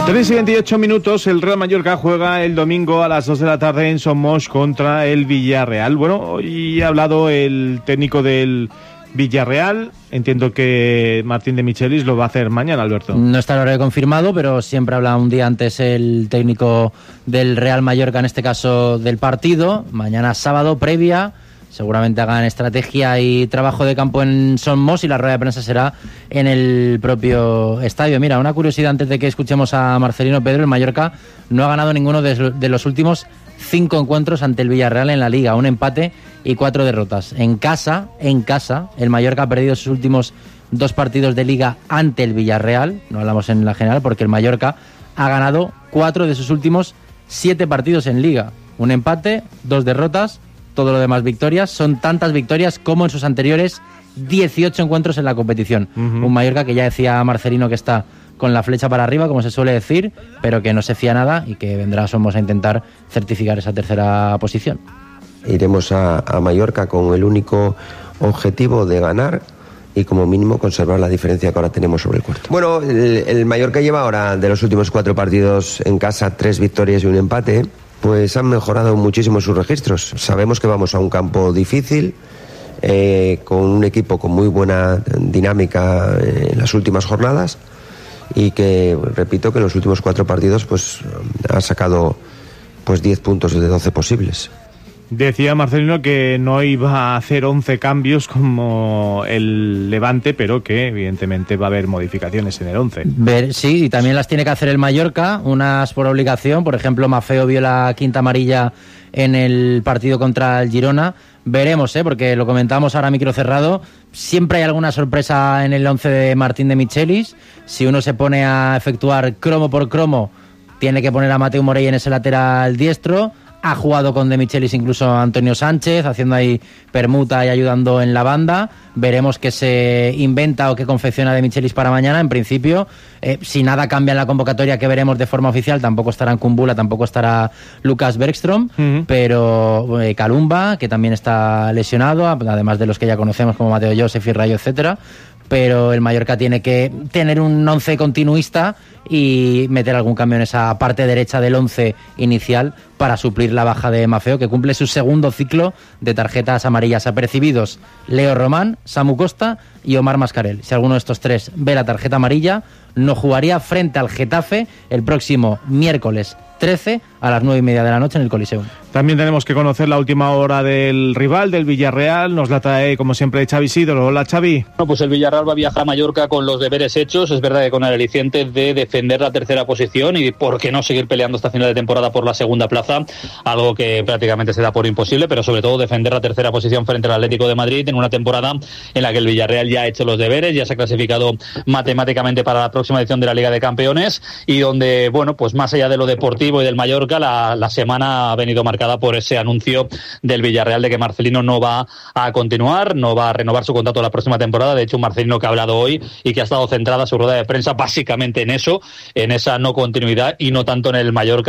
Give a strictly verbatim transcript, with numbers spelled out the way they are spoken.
tres y veintiocho minutos, el Real Mallorca juega el domingo a las dos de la tarde en Somos contra el Villarreal. Bueno, hoy ha hablado el técnico del Villarreal. Entiendo que Martín de Michelis lo va a hacer mañana, Alberto. No está el horario confirmado, pero siempre habla un día antes el técnico del Real Mallorca, en este caso del partido. Mañana sábado, previa. Seguramente hagan estrategia y trabajo de campo en Somos y la rueda de prensa será en el propio estadio. Mira, una curiosidad antes de que escuchemos a Marcelino Pedro. El Mallorca no ha ganado ninguno de los últimos cinco encuentros ante el Villarreal en la Liga. Un empate y cuatro derrotas. En casa, en casa, el Mallorca ha perdido sus últimos dos partidos de Liga ante el Villarreal. No hablamos en la general porque el Mallorca ha ganado cuatro de sus últimos siete partidos en Liga. Un empate, dos derrotas. Todo lo demás victorias, son tantas victorias como en sus anteriores dieciocho encuentros en la competición. Uh-huh. Un Mallorca que ya decía Marcelino que está con la flecha para arriba, como se suele decir, pero que no se fía nada y que vendrá Somos a intentar certificar esa tercera posición. Iremos a, a Mallorca con el único objetivo de ganar y como mínimo conservar la diferencia que ahora tenemos sobre el cuarto. Bueno, el, el Mallorca lleva ahora de los últimos cuatro partidos en casa tres victorias y un empate. Pues han mejorado muchísimo sus registros. Sabemos que vamos a un campo difícil, eh, con un equipo con muy buena dinámica en las últimas jornadas y que, repito, que en los últimos cuatro partidos pues ha sacado pues diez puntos de doce posibles. Decía Marcelino que no iba a hacer once cambios como el Levante, pero que evidentemente va a haber modificaciones en el once. Ver, sí, y también las tiene que hacer el Mallorca, unas por obligación. Por ejemplo, Maffeo vio la quinta amarilla en el partido contra el Girona. Veremos, ¿eh? Porque lo comentamos ahora a micro cerrado. Siempre hay alguna sorpresa en el once de Martín de Michelis. Si uno se pone a efectuar cromo por cromo, tiene que poner a Mateu Morey en ese lateral diestro. Ha jugado con De Michelis incluso Antonio Sánchez, haciendo ahí permuta y ayudando en la banda. Veremos qué se inventa o qué confecciona De Michelis para mañana. En principio, eh, si nada cambia en la convocatoria que veremos de forma oficial, tampoco estará en Kumbula, tampoco estará Lucas Bergström, uh-huh. pero eh, Kalumba, que también está lesionado, además de los que ya conocemos como Mateo Joseph y Rayo, etcétera. Pero el Mallorca tiene que tener un once continuista y meter algún cambio en esa parte derecha del once inicial para suplir la baja de Maffeo, que cumple su segundo ciclo de tarjetas amarillas apercibidos. Leo Román, Samu Costa y Omar Mascarell. Si alguno de estos tres ve la tarjeta amarilla, no jugaría frente al Getafe el próximo miércoles trece a las nueve y media de la noche en el Coliseum. También tenemos que conocer la última hora del rival, del Villarreal. Nos la trae, como siempre, Xavi Sidoro. Hola, Xavi. Bueno, pues el Villarreal va a viajar a Mallorca con los deberes hechos. Es verdad que con el aliciente de defender la tercera posición y por qué no seguir peleando hasta final de temporada por la segunda plaza, algo que prácticamente se da por imposible, pero sobre todo defender la tercera posición frente al Atlético de Madrid en una temporada en la que el Villarreal ya ha hecho los deberes, ya se ha clasificado matemáticamente para la próxima edición de la Liga de Campeones y donde, bueno, pues más allá de lo deportivo y del Mallorca, la, la semana ha venido marcada por ese anuncio del Villarreal de que Marcelino no va a continuar, no va a renovar su contrato la próxima temporada. De hecho, un Marcelino que ha hablado hoy y que ha estado centrada su rueda de prensa básicamente en eso, en esa no continuidad y no tanto en el Mallorca.